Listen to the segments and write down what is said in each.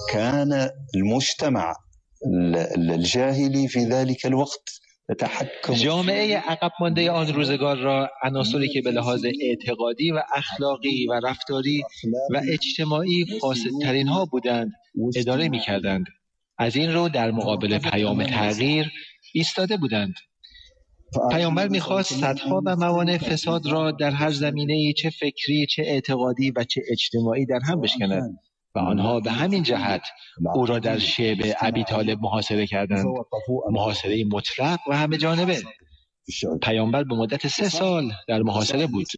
كان المجتمع الجاهلی في ذلك الوقت تحكم. جامعه عقب مانده آن روزگار را عناصری که به لحاظ اعتقادی و اخلاقی و رفتاری و اجتماعی فاسدترین ها بودند اداره می کردند. از این رو در مقابل پیام تغییر ایستاده بودند. پیامبر می‌خواست صدها و موانع فساد را در هر زمینه‌ای چه فکری، چه اعتقادی و چه اجتماعی در هم بشکند و آنها به همین جهت او را در شعب ابی طالب محاصره کردند. محاصره مطلق و همه جانبه. پیامبر به مدت 3 سال در محاصره بود.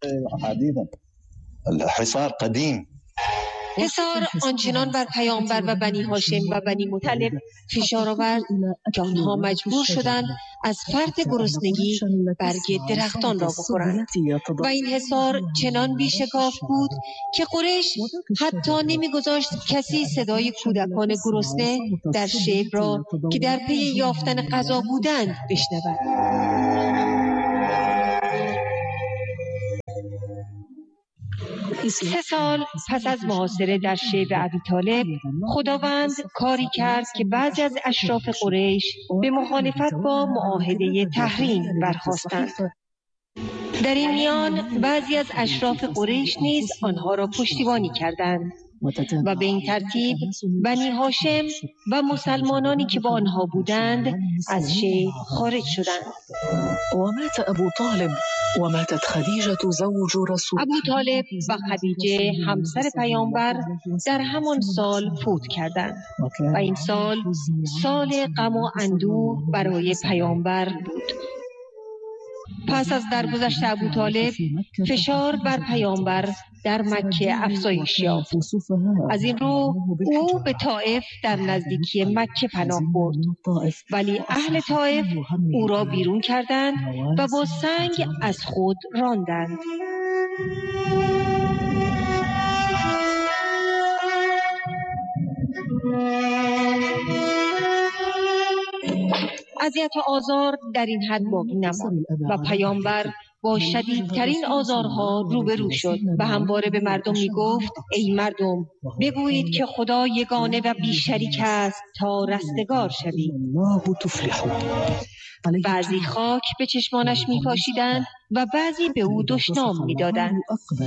الحصار قدیم. حصار آنچنان بر پیامبر و بنی هاشم و بنی مطلب فشار آورد که آنها مجبور شدند از فرط گرسنگی برگ درختان را بخورند و این حصار چنان بیشکاف بود که قریش حتی نمیگذاشت کسی صدای کودکان گرسنه در شعب را که در پی یافتن غذا بودند بشنود. 3 سال پس از محاصره در شعب ابی طالب خداوند کاری کرد که بعضی از اشراف قریش به مخالفت با معاهده تحریم برخاستند. در این میان بعضی از اشراف قریش نیز آنها را پشتیبانی کردند و به این ترتیب بنی هاشم و مسلمانانی که با آنها بودند از شیب خارج شدند. ومات ابو طالب وماتت خدیجه زوج رسول. ابو طالب و خدیجه همسر پیامبر در همان سال فوت کردند و این سال غم و اندوه برای پیامبر بود. پس از درگذشت ابو طالب فشار بر پیامبر در مکه افزایش یافت. از این رو او به طائف در نزدیکی مکه پناه برد، ولی اهل طائف او را بیرون کردند و با سنگ از خود راندند. اذیت و آزار در این حد باقی نماند و پیامبر با شدیدترین آزارها روبرو شد و همواره به مردم می گفت ای مردم بگویید که خدا یگانه و بی شریک است تا رستگار شوید. بعضی خاک به چشمانش می پاشیدند و بعضی به او دشنام می دادند،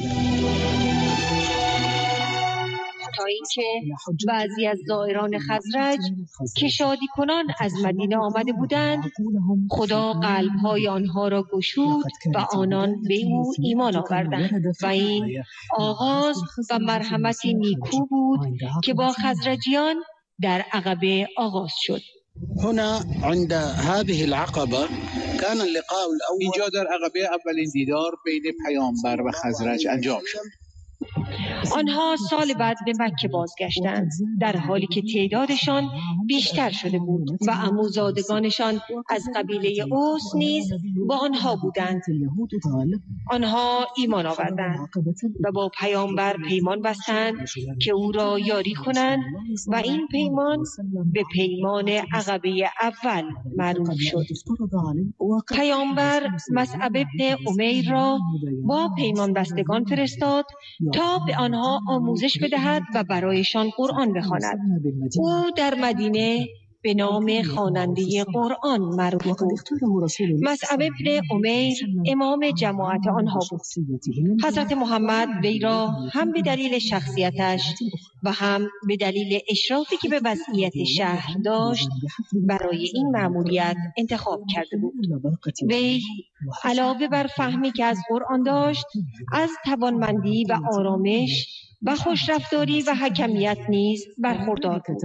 تا اینکه بعضی از زائران خزرج که شادی کنان از مدینه آمده بودند خدا قلب‌های آنها را گشود و آنان به او ایمان آوردند و این آغاز و مرحمتی نیکو بود که با خزرجیان در عقبه آغاز شد. هنا عند هذه العقبه كان اللقاء الاول. اینجا در عقبه اولین دیدار بین پیامبر و خزرج انجام شد. آنها سال بعد به مکه بازگشتند در حالی که تعدادشان بیشتر شده بود و عموزادگانشان از قبیله اوس نیز با آنها بودند. آنها ایمان آوردند و با پیامبر پیمان بستند که او را یاری کنند و این پیمان به پیمان عقبه اول معروف شد. پیامبر مصعب ابن عمیر را با پیمان بستگان فرستاد تا به آنها آموزش بدهد و برایشان قرآن بخواند. او در مدینه به نام خواننده قرآن معروف بود. مصعب ابن عمیر امام جماعت آنها بود. حضرت محمد وی را هم به دلیل شخصیتش و هم به دلیل اشرافی که به وضعیت شهر داشت برای این مأموریت انتخاب کرده بود. وی علاوه بر فهمی که از قرآن داشت، از توانمندی و آرامش و خوشرفتاری و حکمیت نیز برخوردار بود.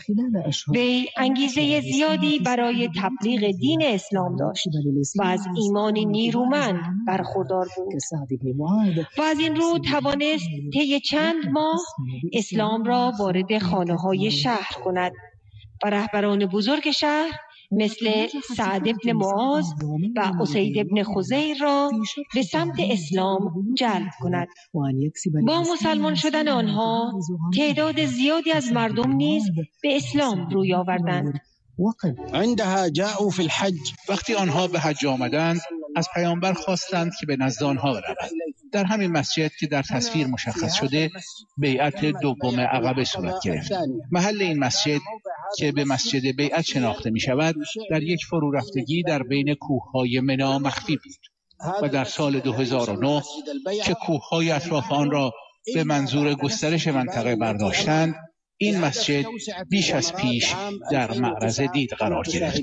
وی انگیزه زیادی برای تبلیغ دین اسلام داشت و از ایمان نیرومند برخوردار بود و از این رو توانست طی چند ماه اسلام را وارد خانه‌های شهر کند و رهبران بزرگ شهر مثل سعد ابن معاذ و اسید ابن خزیر را به سمت اسلام جلب کند. با مسلمان شدن آنها تعداد زیادی از مردم نیز به اسلام روی آوردند. عندها جاءوا في الحج. وقتی آنها به حج آمدند از پیامبر خواستند که به نزد آنها برود. در همین مسجد که در تصویر مشخص شده بیعت دوم عقبه صورت گرفت. محل این مسجد که به مسجد بیعت شناخته می شود در یک فرو رفتگی در بین کوههای منا مخفی بود و در سال 2009 که کوههای اطراف آن را به منظور گسترش منطقه برداشتند، این مسجد بیش از پیش در معرض دید قرار گرفت.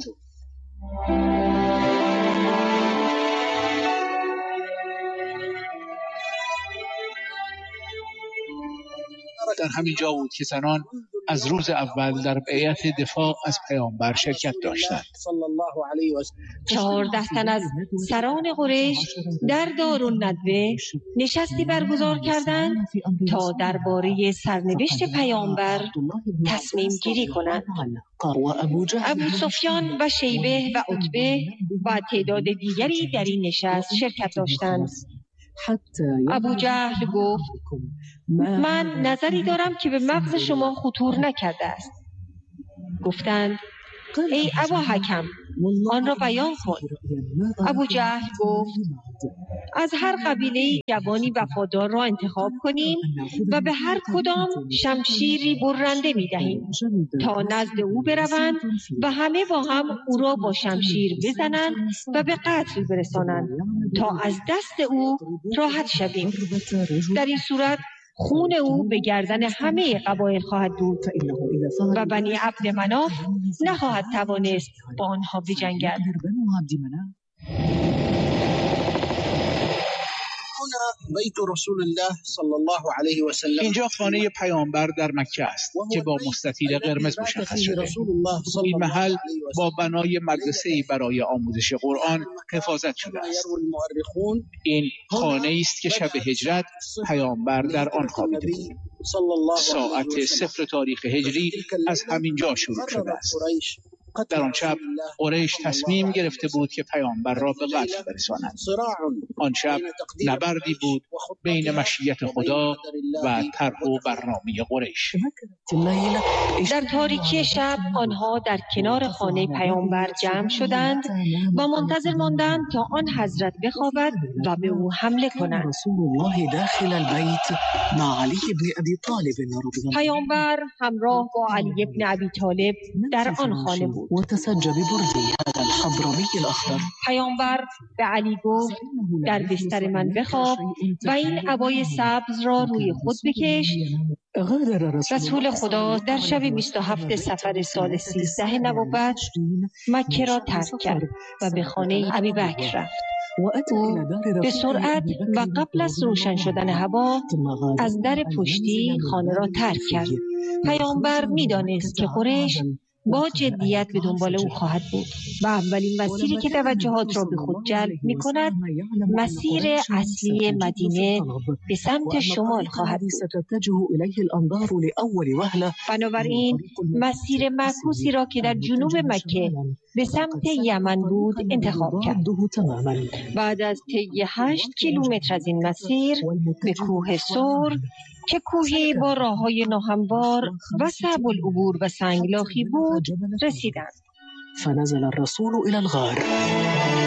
در همین جا بود که زنان از روز اول در بیعت دفاع از پیامبر شرکت داشتند. 14 تن از سران قریش در دارالندوه نشستی برگزار کردند تا درباره سرنوشت پیامبر تصمیم گیری کنند. ابو سفیان و شیبه و عتبه و تعداد دیگری در این نشست شرکت داشتند. ابو جهل گفت: من نظری دارم که به مغز شما خطور نکرده است. گفتند: ای ابا حکم، آن را بیان کن. ابو جهل گفت: از هر قبیله جوانی وفادار را انتخاب کنیم و به هر کدام شمشیری برنده می دهیم تا نزد او بروند و همه با هم او را با شمشیر بزنند و به قتل برسانند تا از دست او راحت شویم. در این صورت خون او به گردن همه قبایل خواهد بود و بنی عبد مناف نخواهد توانست با آنها بجنگد. بیت رسول الله صلی الله علیه و سلم، اینجا خانه پیامبر در مکه است که با مستطیل قرمز مشخص شده. این محل با بنای مدرسه‌ای برای آموزش قرآن حفاظت شده است. این خانه است که شب هجرت پیامبر در آن خوابیده بود. ساعت 0 تاریخ هجری از همین جا شروع شده است. در آن شب قریش تصمیم گرفته بود که پیامبر را به قتل برسانند. آن شب نبردی بود بین مشیت خدا و طرح و برنامه قریش. در تاریکی شب آنها در کنار خانه پیامبر جمع شدند و منتظر ماندند تا آن حضرت بخوابد و به او حمله کنند. پیامبر همراه با علی ابن ابی طالب در آن خانه بود. پیامبر به علی گفت: در بستر من بخواب و این عبای سبز را روی خود بکش. رسول خدا در شب 27 صفر سال 13 نبوت مکه را ترک کرد و به خانه ابوبکر رفت. او به سرعت و قبل از روشن شدن هوا از در پشتی خانه را ترک کرد. پیامبر می‌دانست که قریش با جدیت به دنبال او خواهد بود و اولین مسیری که توجهات را به خود جلب می کند مسیر اصلی مدینه به سمت شمال خواهد بود. بنابراین مسیر معکوسی را که در جنوب مکه به سمت یمن بود انتخاب کرد. بعد از طی 8 کیلومتر از این مسیر به کوه سور که کوهی با راه‌های ناهموار و صعب العبور و سنگلاخی بود رسیدند. فنزل الرسول إلى الغار